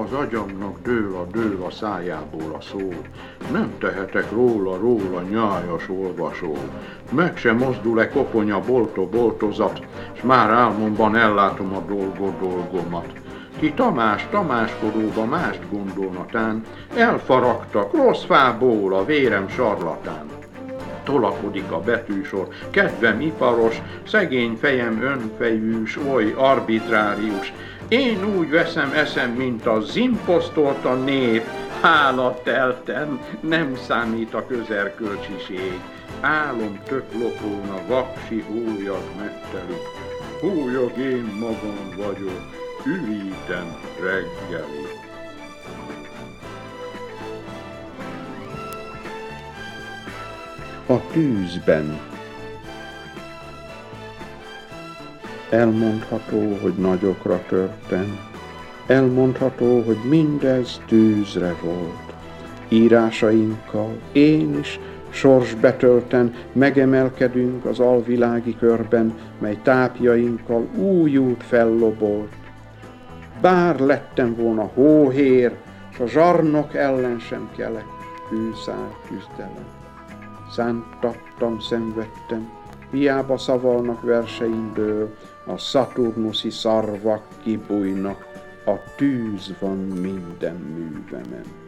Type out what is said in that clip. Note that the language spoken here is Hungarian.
Az agyamnak dől a szájából a szó, nem tehetek róla nyájas olvasó. Meg sem mozdul-e koponya boltozat, s már álmomban ellátom a dolgomat. Ki Tamáskodóba mást gondolnatán, elfaragtak rossz fából a vérem sarlatán. Tolakodik a betűsor, kedvem iparos, szegény fejem önfejűs, oly arbitrárius. Én úgy eszem, mint a zimposztolt a nép, hála telten, nem számít a közerkölcsiség. Álom tök lopón a vaksi hólyag megtelik, hólyag én magam vagyok, ürítem reggeli. A tűzben. Elmondható, hogy nagyokra törtem, elmondható, hogy mindez tűzre volt. Írásainkkal én is sorsbetölten megemelkedünk az alvilági körben, mely tápjainkkal új út fellobolt. Bár lettem volna hóhér, s a zsarnok ellen sem kelek, hűszál küzdelem. Szántattam, szenvedtem, hiába szavalnak verseimből, a szaturnuszi szarvak kibújnak, a tűz van minden művemen.